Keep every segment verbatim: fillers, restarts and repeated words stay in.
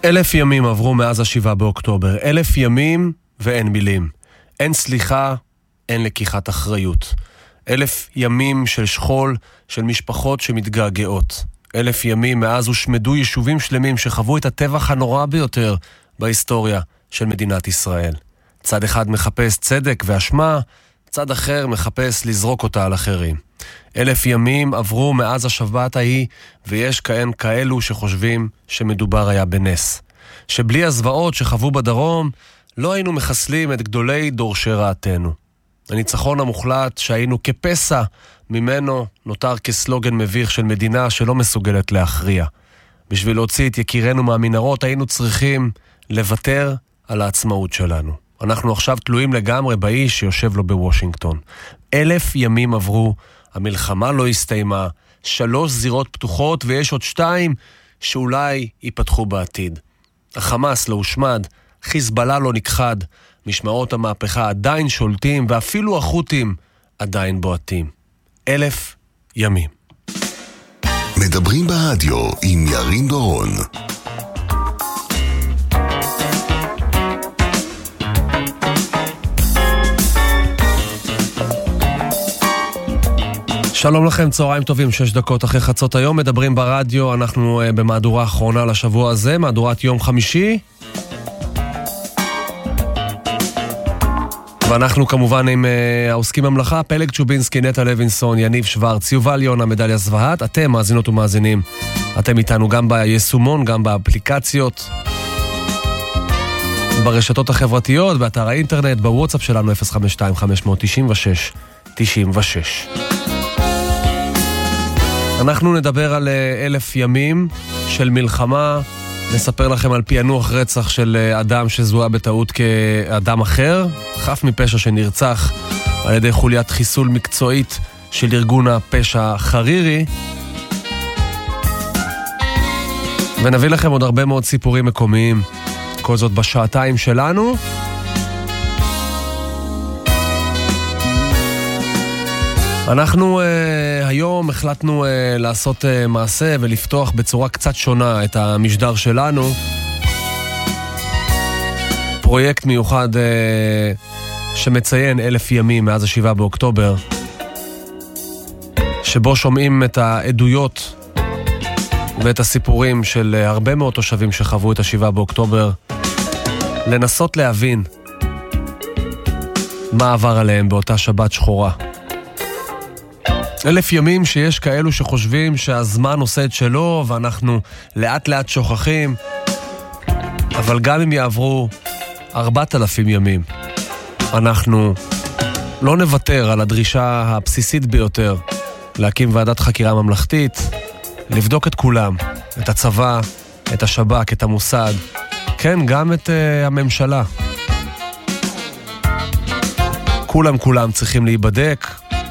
אלף ימים עברו מאז השבעה באוקטובר. אלף ימים ואין מילים. אין סליחה, אין לקיחת אחריות. אלף ימים של שכול, של משפחות שמתגעגעות. אלף ימים מאז הושמדו יישובים שלמים שחוו את הטבח הנורא ביותר בהיסטוריה של מדינת ישראל. צד אחד מחפש צדק ואשמה, צד אחר מחפש לזרוק אותה על אחרים. אלף ימים עברו מאז השבת ההיא, ויש כאן כאלו שחושבים שמדובר היה בנס. שבלי הזוועות שחוו בדרום, לא היינו מחסלים את גדולי דורשי רעתנו. הניצחון המוחלט שהיינו כפסע ממנו נותר כסלוגן מביך של מדינה שלא מסוגלת להכריע. בשביל להוציא את יקירנו מהמנהרות היינו צריכים לוותר על העצמאות שלנו. אנחנו עכשיו תלויים לגמרי באיש שיושב לו בוושינגטון. אלף ימים עברו, המלחמה לא הסתיימה, שלוש זירות פתוחות ויש עוד שתיים שאולי ייפתחו בעתיד. החמאס לא הושמד, חיזבאללה לא נכחד, משמעות המהפכה עדיין שולטים ואפילו החות'ים עדיין בועטים. אלף ימים. מדברים ברדיו עם ירין דורון. שלום לכם, צהריים טובים, שש דקות אחרי חצות היום, מדברים ברדיו, אנחנו uh, במהדורה האחרונה לשבוע הזה, מהדורת יום חמישי. ואנחנו כמובן עם uh, העוסקים במלאכה, פלג צ'ובינסקי, נטע לוינסון, יניב שוורץ, יובל יונה, מדליה זווהת. אתם מאזינות ומאזינים, אתם איתנו גם ביישומון, גם באפליקציות, ברשתות החברתיות, באתר האינטרנט, בוואטסאפ שלנו אפס חמש שתיים חמש תשע שש תשע שש. אנחנו נדבר על אלף ימים של מלחמה, נספר לכם על פענוח רצח של אדם שזוהה בטעות כאדם אחר, חף מפשע שנרצח על ידי חוליית חיסול מקצועית של ארגון הפשע חרירי, ונביא לכם עוד הרבה מאוד סיפורים מקומיים, כל זאת בשעתיים שלנו. אנחנו uh, היום החלטנו uh, לעשות uh, מעשה ולפתוח בצורה קצת שונה את המשדר שלנו. פרויקט מיוחד uh, שמציין אלף ימים מאז השבעה באוקטובר, שבו שומעים את העדויות ואת הסיפורים של uh, הרבה מאוד תושבים שחוו את השבעה באוקטובר, לנסות להבין מה עבר עליהם באותה שבת שחורה. אלף ימים שיש כאלו שחושבים שהזמן עושה את שלו ואנחנו לאט לאט שוכחים, אבל גם אם יעברו ארבעת אלפים ימים, אנחנו לא נוותר על הדרישה הבסיסית ביותר, להקים ועדת חקירה ממלכתית, לבדוק את כולם, את הצבא, את השב"כ, את המוסד, כן, גם את uh, הממשלה. כולם כולם צריכים להיבדק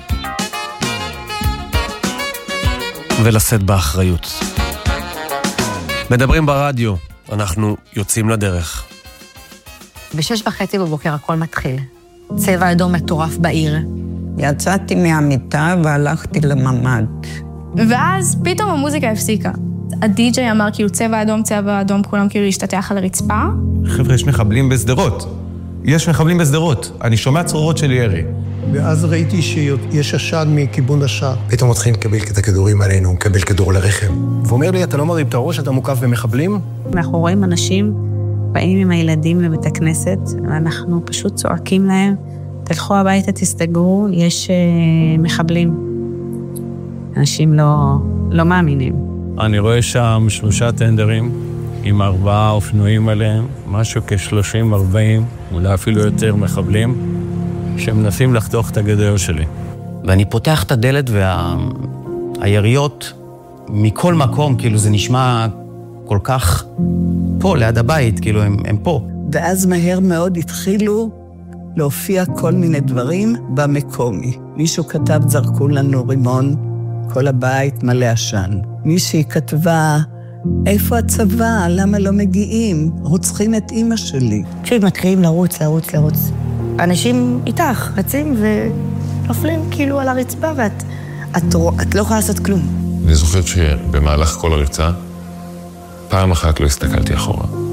ולשאת באחריות. מדברים ברדיו, אנחנו יוצאים לדרך. בשש וחצי בבוקר הכל מתחיל. צבע אדום מטורף בעיר. יצאתי מהמיטה והלכתי לממד. ואז פתאום המוזיקה הפסיקה. הדי-ג'יי אמר כאילו צבע אדום, צבע אדום, כולם כאילו להשתתח על הרצפה. חבר'ה, יש מחבלים בסדרות. יש מחבלים בסדרות. אני שומע צרורות של ירי. ואז ראיתי שיש עשן מכיוון השער. פתאום מתחילים לקבל את הכדורים עלינו, הוא מקבל כדור לרכב. ואומר לי, אתה לא מרים את הראש, אתה מוקף במחבלים? אנחנו רואים אנשים באים עם הילדים לבית הכנסת, ואנחנו פשוט צועקים להם, תלכו הביתה, תסתגרו, יש uh, מחבלים. אנשים לא, לא מאמינים. אני רואה שם שלושה טנדרים עם ארבעה אופנועים עליהם, משהו כ-שלושים ארבעים, אולי אפילו יותר מחבלים, שמנסים לחתוך את הגדר שלי. ואני פותח את הדלת והיריות מכל מקום, כאילו זה נשמע כל כך פה, ליד הבית, כאילו הם, הם פה. ואז מהר מאוד התחילו להופיע כל מיני דברים במקומי. מישהו כתב, זרקו לנו רימון, כל הבית מלא עשן. מישהי כתבה, איפה הצבא? למה לא מגיעים? רוצחים את אמא שלי. פשוט מתחילים לרוץ, לרוץ, לרוץ. אנשים איתך, רצים ונופלים כאילו על הרצפה, ואת את, את לא יכולה לעשות כלום. אני זוכרת שבמהלך כל הריצה, פעם אחת לא הסתכלתי אחורה.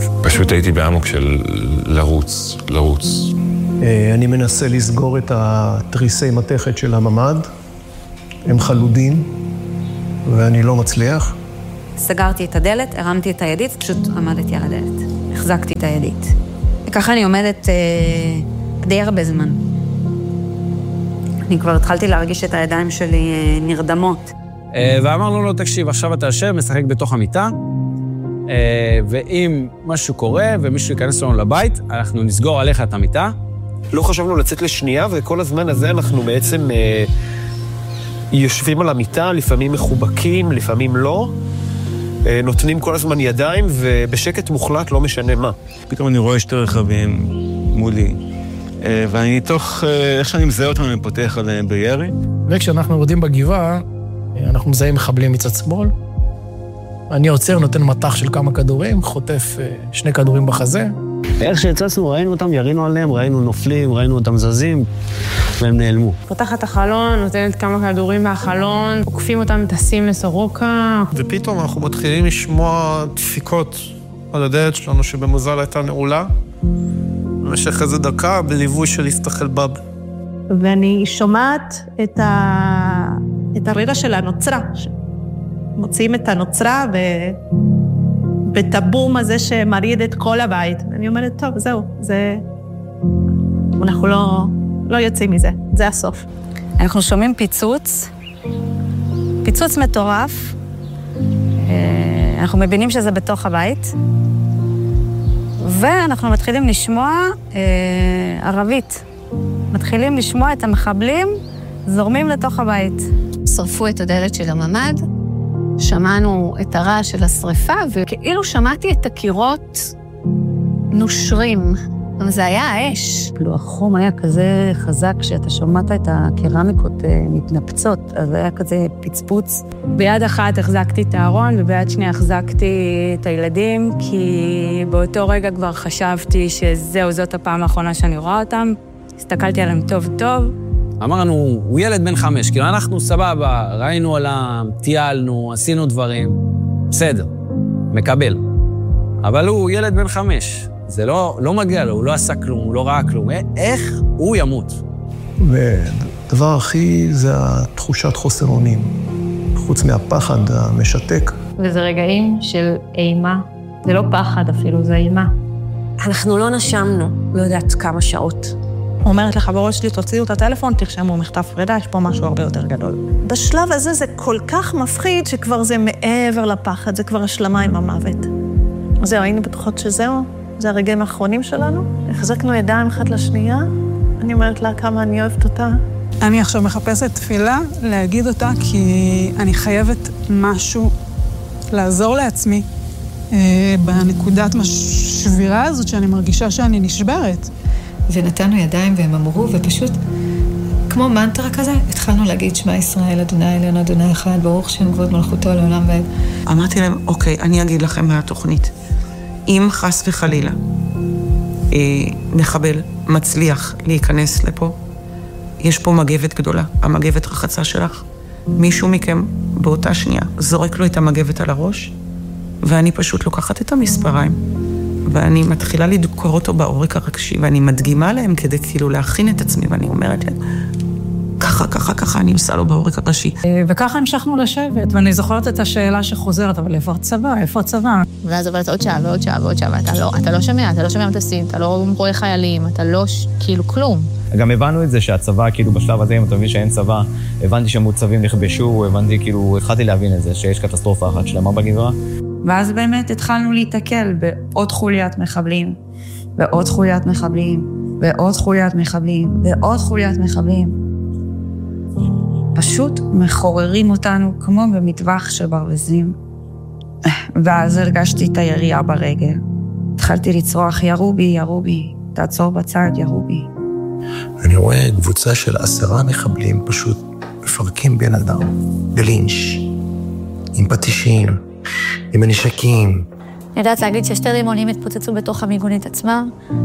פשוט הייתי בעמוק של לרוץ, לרוץ. אני מנסה לסגור את התריסי מתכת של הממד, הם חלודים, ואני לא מצליח. סגרתי את הדלת, הרמתי את הידית, פשוט עמדתי על הדלת. החזקתי את הידית. וככה אני עומדת אה, די הרבה זמן. אני כבר התחלתי להרגיש את הידיים שלי אה, נרדמות. אה, ואמרנו לו, תקשיב, עכשיו אתה יושב, משחק בתוך המיטה, אה, ואם משהו קורה ומישהו ייכנס לנו לבית, אנחנו נסגור עליך את המיטה. לא חשבנו לצאת לשנייה, וכל הזמן הזה אנחנו בעצם אה, יושבים על המיטה, לפעמים מחובקים, לפעמים לא. אה, נותנים כל הזמן ידיים, ובשקט מוחלט לא משנה מה. פתאום אני רואה שתי רכבים מולי, אה, ואני תוך, אה, איך שאני מזהה אותם, אני פותח עליהם בירי. וכשאנחנו יורדים בגבעה, אנחנו מזהים מחבלים מצד שמאל. אני עוצר, נותן מטח של כמה כדורים, חוטף אה, שני כדורים בחזה. איך שהצצנו, ראינו אותם, ירינו עליהם, ראינו נופלים, ראינו אותם זזים, והם נעלמו. פותחת החלון, נותנת כמה כדורים מהחלון, עוקפים אותם, טסים לסורוקה. ופתאום אנחנו מתחילים לשמוע דפיקות על הדלת שלנו, שבמזל הייתה נעולה, במשך איזה דקה, בליווי של להסתכל בב. ואני שומעת את, ה... את הרגע של הנוצרה. מוציאים את הנוצרה ו... בטבום הזה שמריד את כל הבית. אני אומרת, טוב, זהו, זה... אנחנו לא, לא יוצאים מזה, זה הסוף. אנחנו שומעים פיצוץ, פיצוץ מטורף. אנחנו מבינים שזה בתוך הבית, ואנחנו מתחילים לשמוע אה, ערבית. מתחילים לשמוע את המחבלים זורמים לתוך הבית. שרפו את הדלת של הממד, שמענו את הרעש של השריפה, וכאילו שמעתי את הקירות נושרים. זה היה האש. כאילו, החום היה כזה חזק שאתה שומעת את הקרמיקות מתנפצות, אז היה כזה פצפוץ. ביד אחת החזקתי את הארון, וביד שנייה החזקתי את הילדים, כי באותו רגע כבר חשבתי שזהו, זאת הפעם האחרונה שאני רואה אותם. הסתכלתי עליהם טוב טוב. אמרנו, הוא ילד בן חמש, כאילו אנחנו סבבה, ראינו עליו, טיילנו, עשינו דברים, בסדר, מקבל. אבל הוא ילד בן חמש, זה לא, לא מגיע לו, הוא לא עשה כלום, הוא לא ראה כלום, איך הוא ימות? ודבר הכי זה התחושת חוסר אונים, חוץ מהפחד המשתק. וזה רגעים של אימה, זה לא פחד אפילו, זה אימה. אנחנו לא נשמנו, לא יודעת כמה שעות. אומרת לך בראש שלי, תוציאו את הטלפון, תרשמו מכתב פרידה, יש פה משהו הרבה יותר גדול. בשלב הזה זה כל כך מפחיד, שכבר זה מעבר לפחד, זה כבר השלמה עם המוות. זהו, היינו בטוחות שזהו, זה הרגעים האחרונים שלנו, החזקנו ידיים אחת לשנייה, אני אומרת לה כמה אני אוהבת אותה. אני עכשיו מחפשת תפילה להגיד אותה, כי אני חייבת משהו לעזור לעצמי, בנקודת השבירה הזאת שאני מרגישה שאני נשברת. ונתנו ידיים והם אמרו, ופשוט כמו מנטרה כזה, התחלנו להגיד שמע ישראל, אדוני אלינו, אדוני אחד, ברוך שם כבוד מלכותו לעולם ועד. אמרתי להם, אוקיי, אני אגיד לכם מהתוכנית. אם חס וחלילה אה, מחבל מצליח להיכנס לפה, יש פה מגבת גדולה, המגבת רחצה שלך. מישהו מכם באותה שנייה זורק לו את המגבת על הראש, ואני פשוט לוקחת את המספריים. ואני מתחילה לדקור אותו בעורק הרגשי, ואני מדגימה להם כדי כאילו להכין את עצמי, ואני אומרת להם, ככה, ככה, ככה, אני עושה לו בעורק הראשי. וככה המשכנו לשבת, ואני זוכרת את השאלה שחוזרת, אבל איפה הצבא? איפה הצבא? ואז עוברת עוד שעה ועוד שעה ועוד שעה, ואתה לא, אתה לא שומע, אתה לא שומע מטוסים, אתה לא רואה חיילים, אתה לא, כאילו, כלום. גם הבנו את זה שהצבא, כאילו, בשלב הזה, אם אתה מבין שאין צבא, הבנתי שהמוצבים נכבשו, הבנתי, כאילו, התחלתי להבין את זה, שיש קטסטרופה אחת שלמה בגבעה. ואז באמת התחלנו להתקל בעוד חוליית מחבלים, ועוד חוליית מחבלים, ועוד חוליית מחבלים, ועוד חוליית מחבלים. פשוט מחוררים אותנו כמו במטווח של ברווזים. ואז הרגשתי את היריעה ברגל. התחלתי לצרוח, ירו בי, ירו בי, תעצור בצד, ירו בי. אני רואה קבוצה של עשרה מחבלים פשוט מפרקים בן אדם, בלינץ', עם פטישים, עם הנשקים. אני יודעת להגיד ששתי רימונים התפוצצו בתוך המיגונית עצמה,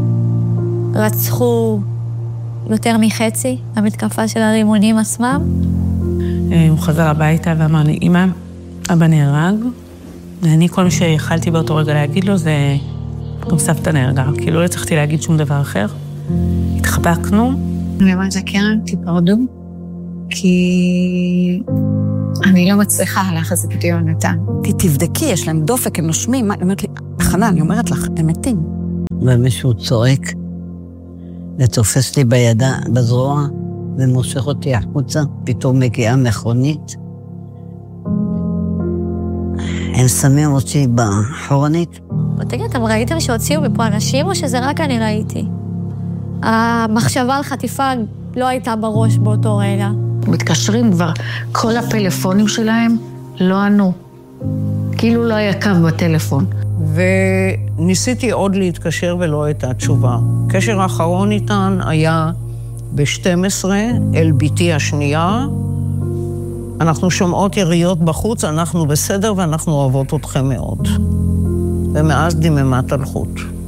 רצחו יותר מחצי המתקפה של הרימונים עצמם. הוא חזר הביתה ואמר לי, אמא, אבא נהרג, ואני כל מה שיכלתי באותו רגע להגיד לו זה, גם סבתא נהרגה, כאילו לא הצלחתי להגיד שום דבר אחר. התחבקנו. אני אומרת, זה קרן, תיפרדו, כי אני לא מצליחה להחזיק את יונתן. תבדקי, יש להם דופק, הם נושמים. אני אומרת לי, חנה, אני אומרת לך, הם מתים. ומישהו צועק, ותופס לי בידה, בזרוע, ומושך אותי החוצה, פתאום מגיעה מכונית. הם שמים אותי בחורנית. תגיד, אתם ראיתם שהוציאו מפה אנשים, או שזה רק אני ראיתי? המחשבה על חטיפה לא הייתה בראש באותו רגע. מתקשרים כבר, כל הפלאפונים שלהם לא ענו. כאילו לא היה קו בטלפון. וניסיתי עוד להתקשר ולא הייתה תשובה. קשר האחרון איתן היה ב-שתים עשרה אל ביתי השנייה. אנחנו שומעות יריות בחוץ, אנחנו בסדר ואנחנו אוהבות אתכם מאוד. ומאז דיממת הלכות.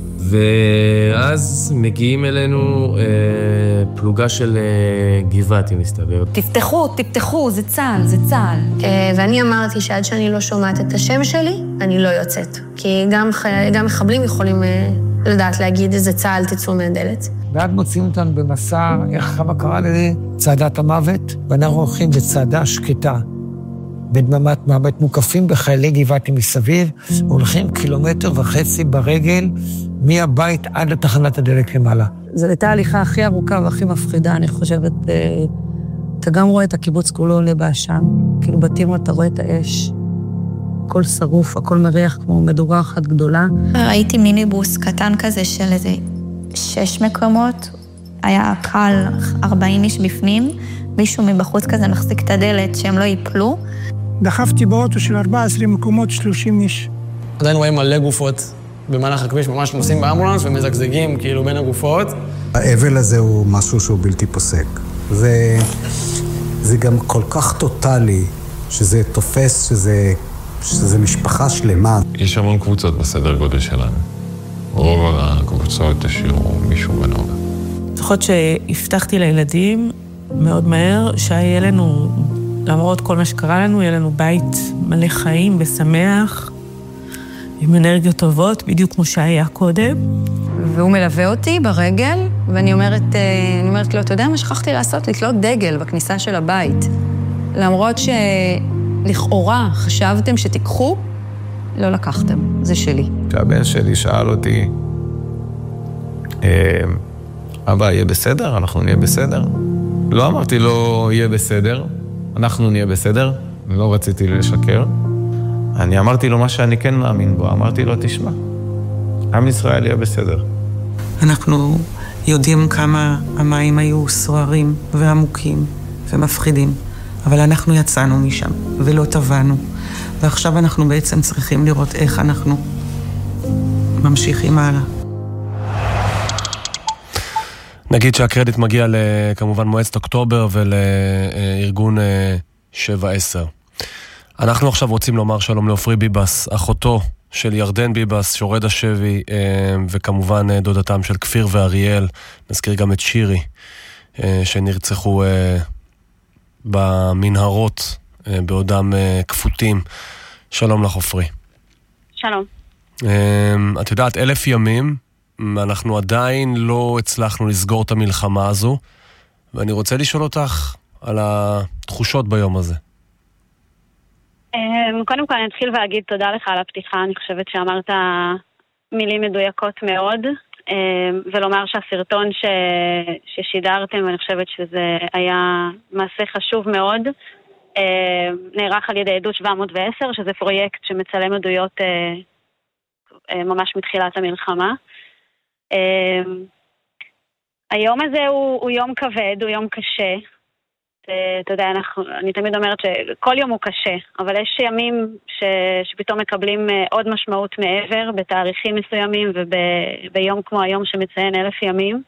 ואז מגיעים אלינו אה, פלוגה של אה, גבעתי, מסתבר. תפתחו, תפתחו, זה צהל, זה צהל. אה, ואני אמרתי שעד שאני לא שומעת את השם שלי, אני לא יוצאת. כי גם, גם מחבלים יכולים אה, לדעת להגיד איזה צהל תצאו מהדלת. ועד מוצאים אותנו במסע, איך כמה קרא לזה? צעדת המוות, ואנחנו הולכים בצעדה שקטה. בדממת מוות מוקפים בחיילי גבעתי מסביב, הולכים קילומטר וחצי ברגל, מהבית עד לתחנת הדלק למעלה. זו הייתה ההליכה הכי ארוכה והכי מפחידה, אני חושבת. אתה גם רואה את הקיבוץ כולו עולה בעשן, כאילו בתים אתה רואה את האש, הכל שרוף, הכל מריח כמו מדורה אחת גדולה. ראיתי מיניבוס קטן כזה של איזה שש מקומות, היה קל ארבעים איש בפנים, מישהו מבחוץ כזה מחזיק את הדלת שהם לא ייפלו. דחפתי באוטו של ארבעה עשר מקומות, שלושים איש. עדיין רואים מלא גופות במהלך הכביש, ממש נוסעים באמבולנס ומזגזגים כאילו בין הגופות. האבל הזה הוא משהו שהוא בלתי פוסק. זה, זה גם כל כך טוטלי, שזה תופס, שזה, שזה משפחה שלמה. יש המון קבוצות בסדר גודל שלנו. רוב הקבוצות השאירו מישהו בנוגע. לפחות שהבטחתי לילדים מאוד מהר שהיה לנו, למרות כל מה שקרה לנו, יהיה לנו בית מלא חיים ושמח, עם אנרגיות טובות, בדיוק כמו שהיה קודם. והוא מלווה אותי ברגל, ואני אומרת, אני אומרת לו, אתה יודע מה שכחתי לעשות? לתלות דגל בכניסה של הבית. למרות שלכאורה חשבתם שתיקחו, לא לקחתם, זה שלי. כשהבן שלי שאל אותי, אבא, יהיה בסדר? אנחנו נהיה בסדר? לא אמרתי לו, יהיה בסדר, אנחנו נהיה בסדר, לא רציתי לשקר. אני אמרתי לו מה שאני כן מאמין בו, אמרתי לו, תשמע, עם ישראל יהיה בסדר. אנחנו יודעים כמה המים היו סוערים ועמוקים ומפחידים, אבל אנחנו יצאנו משם ולא טבענו, ועכשיו אנחנו בעצם צריכים לראות איך אנחנו ממשיכים הלאה. נגיד שהקרדיט מגיע כמובן מועצת אוקטובר ולארגון שבע עשר. אנחנו עכשיו רוצים לומר שלום לעופרי ביבס, אחותו של ירדן ביבס, שורד השבי, וכמובן דודתם של כפיר ואריאל. נזכיר גם את שירי, שנרצחו במנהרות בעודם כפותים. שלום לך, עופרי. שלום. את יודעת, אלף ימים, אנחנו עדיין לא הצלחנו לסגור את המלחמה הזו, ואני רוצה לשאול אותך על התחושות ביום הזה. קודם כל אני אתחיל ואגיד תודה לך על הפתיחה, אני חושבת שאמרת מילים מדויקות מאוד, ולומר שהסרטון ש... ששידרתם, אני חושבת שזה היה מעשה חשוב מאוד, נערך על ידי עדות שבע מאות ועשר, שזה פרויקט שמצלם עדויות ממש מתחילת המלחמה. היום הזה הוא, הוא יום כבד, הוא יום קשה. אתה יודע, אנחנו, אני תמיד אומרת שכל יום הוא קשה, אבל יש ימים ש, שפתאום מקבלים עוד משמעות מעבר בתאריכים מסוימים וביום כמו היום שמציין אלף ימים.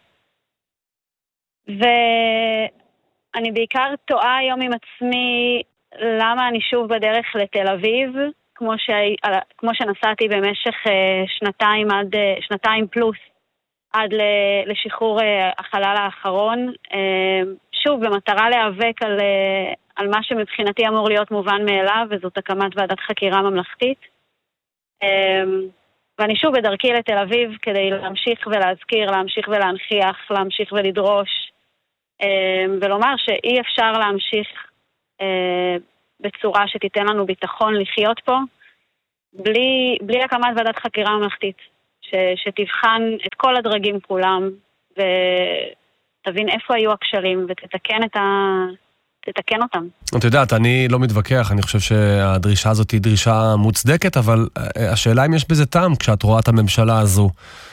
ואני בעיקר טועה היום עם עצמי למה אני שוב בדרך לתל אביב, כמו, ש, כמו שנסעתי במשך שנתיים, עד, שנתיים פלוס עד לשחרור החלל האחרון. שוב, במטרה להיאבק על, על מה שמבחינתי אמור להיות מובן מאליו, וזאת הקמת ועדת חקירה ממלכתית. ואני שוב בדרכי לתל אביב כדי להמשיך ולהזכיר, להמשיך ולהנחיח, להמשיך ולדרוש, ולומר שאי אפשר להמשיך בצורה שתיתן לנו ביטחון לחיות פה, בלי, בלי הקמת ועדת חקירה ממלכתית, ש, שתבחן את כל הדרגים כולם, ותבין איפה היו הקשרים, ותתקן את ה... תתקן אותם. את יודעת, אני לא מתווכח, אני חושב שהדרישה הזאת היא דרישה מוצדקת, אבל השאלה אם יש בזה טעם כשאת רואה את הממשלה הזו,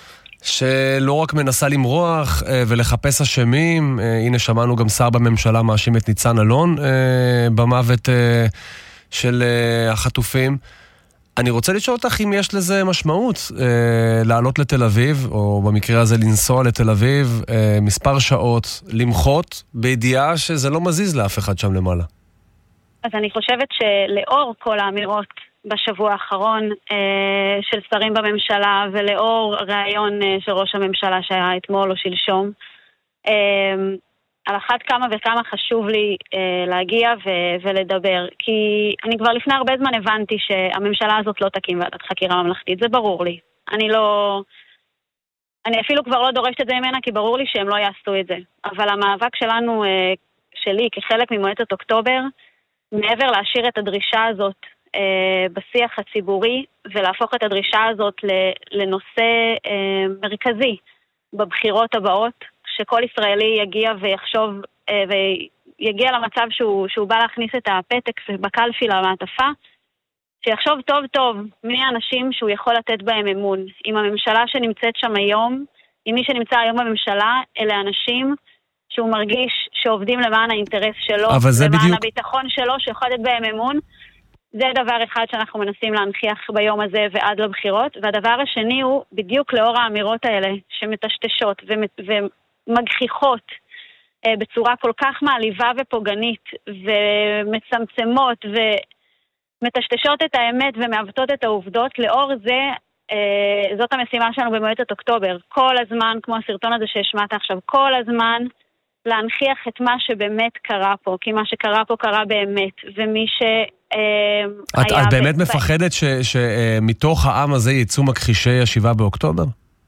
שלא רק מנסה למרוח ולחפש אשמים, הנה שמענו גם שר בממשלה מאשים את ניצן אלון במוות של החטופים. אני רוצה לשאול אותך אם יש לזה משמעות לעלות לתל אביב, או במקרה הזה לנסוע לתל אביב, מספר שעות, למחות, בידיעה שזה לא מזיז לאף אחד שם למעלה. אז אני חושבת שלאור כל האמירות בשבוע האחרון אה, של שרים בממשלה, ולאור רעיון אה, של ראש הממשלה שהיה אתמול או שלשום, אה, על אחת כמה וכמה חשוב לי אה, להגיע ו- ולדבר, כי אני כבר לפני הרבה זמן הבנתי שהממשלה הזאת לא תקים ועדת חקירה ממלכתית, זה ברור לי. אני לא... אני אפילו כבר לא דורשת את זה ממנה, כי ברור לי שהם לא יעשו את זה. אבל המאבק שלנו, אה, שלי, כחלק ממועצת אוקטובר, מעבר להשאיר את הדרישה הזאת בשיח הציבורי, ולהפוך את הדרישה הזאת לנושא מרכזי בבחירות הבאות, שכל ישראלי יגיע ויחשוב ויגיע למצב שהוא, שהוא בא להכניס את הפתק בקלפי למעטפה, שיחשוב טוב טוב מי האנשים שהוא יכול לתת בהם אמון. עם הממשלה שנמצאת שם היום, עם מי שנמצא היום בממשלה, אלה אנשים שהוא מרגיש שעובדים למען האינטרס שלו, למען בדיוק... הביטחון שלו, שיכול לתת בהם אמון. זה דבר אחד שאנחנו מנסים להנחיח ביום הזה ועד לבחירות, והדבר השני הוא בדיוק לאור האמירות האלה שמטשטשות ומגחיכות בצורה כל כך מעליבה ופוגנית ומצמצמות ומטשטשות את האמת ומעוותות את העובדות. לאור זה, זאת המשימה שלנו במועצת אוקטובר. כל הזמן, כמו הסרטון הזה שהשמעת עכשיו, כל הזמן להנחיח את מה שבאמת קרה פה, כי מה שקרה פה קרה באמת, ומי ש... את, את באמת מפחדת ש, שמתוך העם הזה יצאו מכחישי השבעה באוקטובר?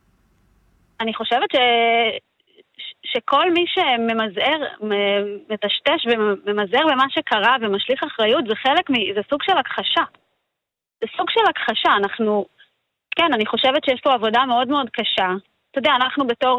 אני חושבת ש, שכל מי שממזער, מטשטש וממזער במה שקרה ומשליך אחריות, זה חלק מ... זה סוג של הכחשה. זה סוג של הכחשה. אנחנו, כן, אני חושבת שיש פה עבודה מאוד מאוד קשה. אתה יודע, אנחנו בתור...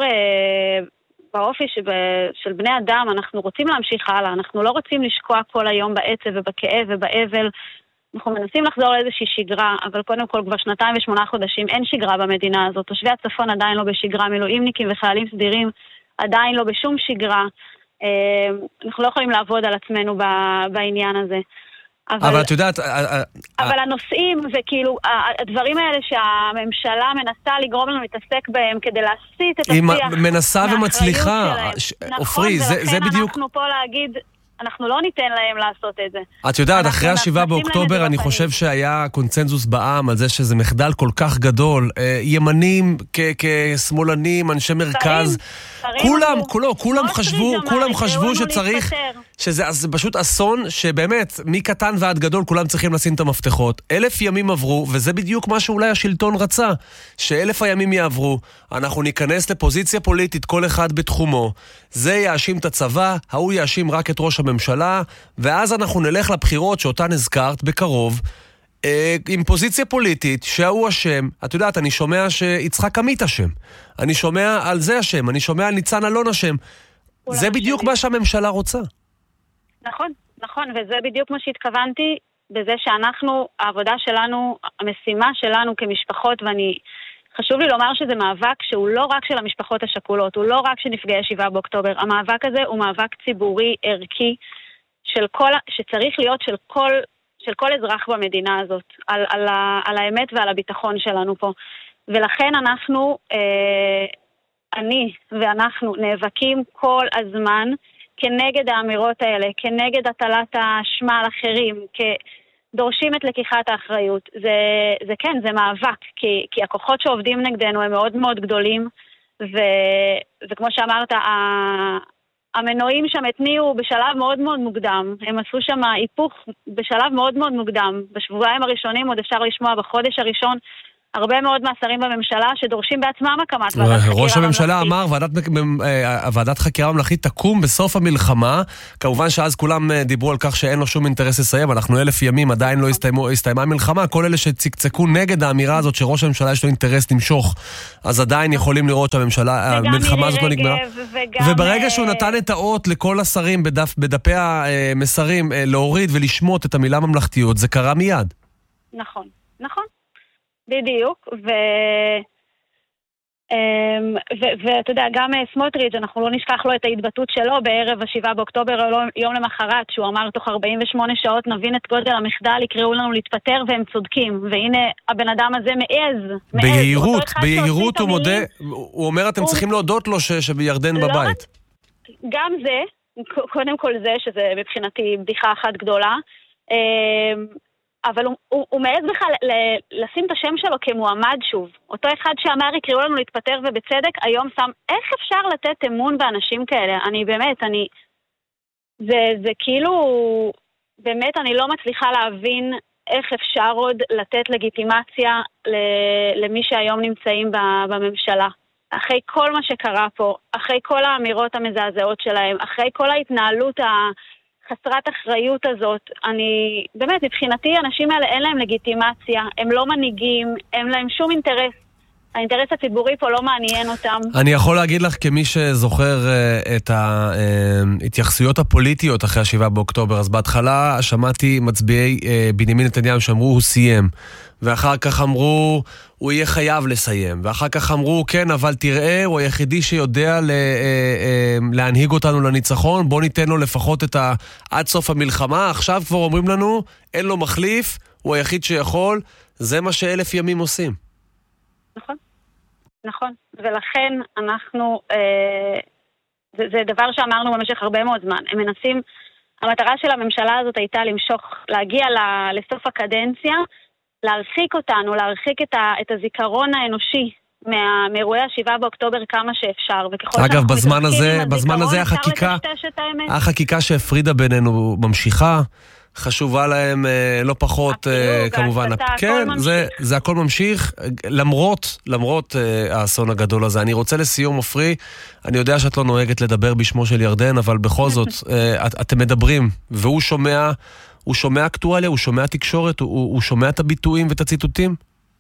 באופי של בני אדם, אנחנו רוצים להמשיך הלאה, אנחנו לא רוצים לשקוע כל היום בעצב ובכאב ובאבל, אנחנו מנסים לחזור לאיזושהי שגרה, אבל קודם כל כבר שנתיים ושמונה חודשים אין שגרה במדינה הזאת, תושבי הצפון עדיין לא בשגרה, מילואימניקים וחיילים סדירים עדיין לא בשום שגרה, אנחנו לא יכולים לעבוד על עצמנו בעניין הזה. אבל, אבל את יודעת... אבל הנושאים וכאילו, הדברים האלה שהממשלה מנסה לגרום לנו להתעסק בהם כדי להסיט את השיח... היא מנסה ומצליחה. אופרי, זה, זה בדיוק... נכון, ולכן אנחנו פה להגיד... אנחנו לא ניתן להם לעשות את זה. את יודעת, אחרי השבעה באוקטובר אני חושב שהיה קונצנזוס בעם על זה שזה מחדל כל כך גדול. ימנים כשמאלנים, אנשי מרכז, כולם, כולם חשבו, כולם חשבו שצריך, שזה פשוט אסון שבאמת, מקטן ועד גדול כולם צריכים לשים את המפתחות. אלף ימים עברו, וזה בדיוק מה שאולי השלטון רצה, שאלף הימים יעברו, אנחנו ניכנס לפוזיציה פוליטית, כל אחד בתחומו, זה יאשים את הצבא, ההוא יאשים רק את ראש הממשלה, ואז אנחנו נלך לבחירות שאותן הזכרת בקרוב, אה, עם פוזיציה פוליטית שההוא אשם. את יודעת, אני שומע שיצחק עמית אשם, אני שומע על זה אשם, אני שומע על ניצן אלון אשם. זה בדיוק מה שהממשלה רוצה. נכון, נכון, וזה בדיוק מה שהתכוונתי, בזה שאנחנו, העבודה שלנו, המשימה שלנו כמשפחות, ואני... חשוב לי לומר שזה מאבק שהוא לא רק של המשפחות השכולות, הוא לא רק של נפגעי שבעה באוקטובר. המאבק הזה הוא מאבק ציבורי, ערכי, של כל, שצריך להיות של כל, של כל אזרח במדינה הזאת, על, על, על האמת ועל הביטחון שלנו פה. ולכן אנחנו, אה, אני ואנחנו נאבקים כל הזמן כנגד האמירות האלה, כנגד הטלת האשמה על אחרים, כ... דורשים את לקיחת האחריות. זה, זה כן, זה מאבק, כי, כי הכוחות שעובדים נגדנו הם מאוד מאוד גדולים, ו, וכמו שאמרת, המנועים שם התניעו בשלב מאוד מאוד מוקדם, הם עשו שם היפוך בשלב מאוד מאוד מוקדם, בשבועיים הראשונים עוד אפשר לשמוע, בחודש הראשון הרבה מאוד מהשרים בממשלה שדורשים בעצמם הקמת ועדת חקירה. ראש הממשלה אמר, ועדת, ועדת חקירה ממלכתית תקום בסוף המלחמה. כמובן שאז כולם דיברו על כך שאין לו שום אינטרס לסיים. אנחנו אלף ימים, עדיין לא הסתיימו, הסתיימה המלחמה. כל אלה שצקצקו נגד האמירה הזאת שראש הממשלה יש לו אינטרס למשוך, אז עדיין יכולים לראות שהממשלה, המלחמה הזאת לא נגמרה. וברגע שהוא נתן את האות לכל השרים בדף, בדפי המסרים להוריד ולשמוט את המילה ממלכתיות, זה קרה מיד. נכון, נכון. בדיוק, ו... ואתה יודע, גם סמוטריץ', אנחנו לא נשכח לו את ההתבטאות שלו בערב השבעה באוקטובר, יום למחרת, שהוא אמר תוך ארבעים ושמונה שעות נבין את גודל המחדל, יקראו לנו להתפטר והם צודקים, והנה הבן אדם הזה מעז. ביהירות, ביהירות הוא מודה, הוא אומר אתם צריכים להודות לו שבירדן בבית. גם זה, קודם כל זה, שזה מבחינתי בדיחה אחת גדולה, אבל הוא, הוא, הוא מעז בכלל לשים את השם שלו כמועמד שוב. אותו אחד שאמר יקראו לנו להתפטר ובצדק, היום שם, איך אפשר לתת אמון באנשים כאלה? אני באמת, אני... זה, זה כאילו... באמת אני לא מצליחה להבין איך אפשר עוד לתת לגיטימציה למי שהיום נמצאים בממשלה. אחרי כל מה שקרה פה, אחרי כל האמירות המזעזעות שלהם, אחרי כל ההתנהלות ה... חסרת אחריות הזאת, אני, באמת, מבחינתי, האנשים האלה אין להם לגיטימציה, הם לא מנהיגים, אין להם שום אינטרס. האינטרס הציבורי פה לא מעניין אותם. אני יכול להגיד לך, כמי שזוכר uh, את ההתייחסויות הפוליטיות אחרי השבעה באוקטובר, אז בהתחלה שמעתי מצביעי uh, בנימין נתניהו שאמרו, הוא סיים. ואחר כך אמרו, הוא יהיה חייב לסיים. ואחר כך אמרו, כן, אבל תראה, הוא היחידי שיודע לה, להנהיג אותנו לניצחון, בוא ניתן לו לפחות את ה... עד סוף המלחמה. עכשיו כבר אומרים לנו, אין לו מחליף, הוא היחיד שיכול. זה מה שאלף ימים עושים. נכון, נכון. ולכן אנחנו, אה, זה, זה דבר שאמרנו במשך הרבה מאוד זמן. הם מנסים, המטרה של הממשלה הזאת הייתה למשוך, להגיע לסוף הקדנציה, להרחיק אותנו, להרחיק את, ה, את הזיכרון האנושי מה, מאירועי השבעה באוקטובר כמה שאפשר. אגב, בזמן הזה, בזמן הזה החקיקה, החקיקה שהפרידה בינינו ממשיכה, חשובה להם לא פחות, כמובן. כן, זה, זה הכל ממשיך, למרות, למרות האסון הגדול הזה. אני רוצה לסיום, עופרי, אני יודע שאת לא נוהגת לדבר בשמו של ירדן, אבל בכל זאת, את, אתם מדברים, והוא שומע... הוא שומע אקטואליה, הוא שומע תקשורת, הוא, הוא שומע את הביטויים ואת הציטוטים?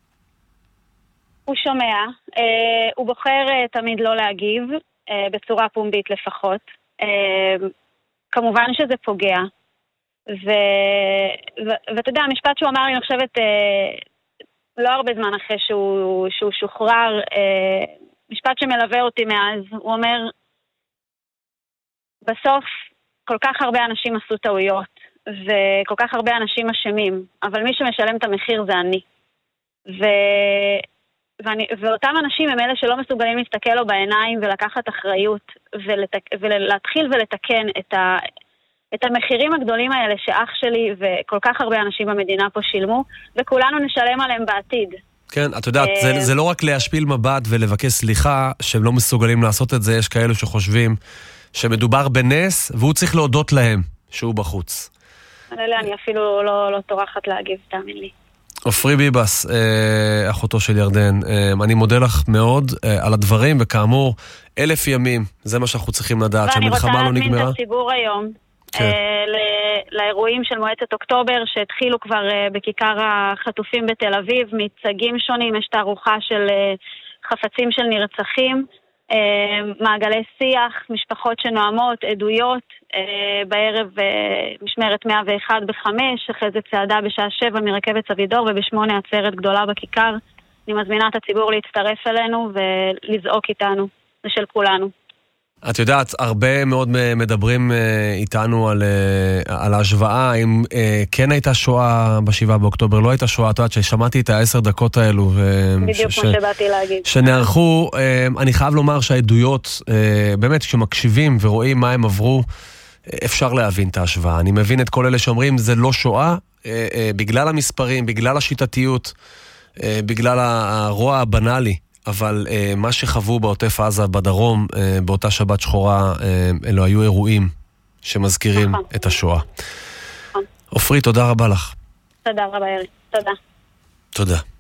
הוא שומע. אה, הוא בוחר אה, תמיד לא להגיב, אה, בצורה פומבית לפחות. אה, כמובן שזה פוגע. ו, ו, ואתה יודע, המשפט שהוא אמר לי, אני חושבת, אה, לא הרבה זמן אחרי שהוא, שהוא שוחרר, אה, משפט שמלווה אותי מאז, הוא אומר, בסוף כל כך הרבה אנשים עשו טעויות, וכל כך הרבה אנשים אשמים, אבל מי שמשלם את המחיר זה אני. ו... ואני... ואותם אנשים הם אלה שלא מסוגלים להסתכל לו בעיניים ולקחת אחריות, ולתק... ולהתחיל ולתקן את, ה... את המחירים הגדולים האלה שאח שלי וכל כך הרבה אנשים במדינה פה שילמו, וכולנו נשלם עליהם בעתיד. כן, את יודעת, זה, זה לא רק להשפיל מבט ולבקש סליחה שהם לא מסוגלים לעשות את זה, יש כאלו שחושבים שמדובר בנס, והוא צריך להודות להם שהוא בחוץ. אני אפילו לא, לא תורחת להגיב, תאמין לי. עופרי ביבס, אחותו של ירדן, אני מודה לך מאוד על הדברים, וכאמור, אלף ימים, זה מה שאנחנו צריכים לדעת, שהמלחמה לא נגמרה. ואני רוצה להזמין את הציבור היום, כן. לאירועים של מועצת אוקטובר, שהתחילו כבר בכיכר החטופים בתל אביב, מצגים שונים, יש תערוכה של חפצים של נרצחים, מעגלי שיח, משפחות שנועמות, עדויות, בערב משמרת מאה ואחת בחמש, אחרי זה צעדה בשעה שבע מרכבת סבידור, ובשמונה עצרת גדולה בכיכר. אני מזמינה את הציבור להצטרף אלינו ולזעוק איתנו, זה של כולנו. את יודעת, הרבה מאוד מדברים איתנו על, על ההשוואה, אם כן הייתה שואה בשבעה באוקטובר, לא הייתה שואה, את יודעת ששמעתי את העשר דקות האלו. בדיוק ש, כמו שבאתי להגיד. שנערכו, אני חייב לומר שהעדויות, באמת כשמקשיבים ורואים מה הם עברו, אפשר להבין את ההשוואה. אני מבין את כל אלה שאומרים, זה לא שואה, בגלל המספרים, בגלל השיטתיות, בגלל הרוע הבנאלי. אבל אה, מה שחוו בעוטף עזה בדרום, אה, באותה שבת שחורה, אה, אלו היו אירועים שמזכירים נכון. את השואה. נכון. עופרי, תודה רבה לך. תודה רבה, ירי. תודה. תודה.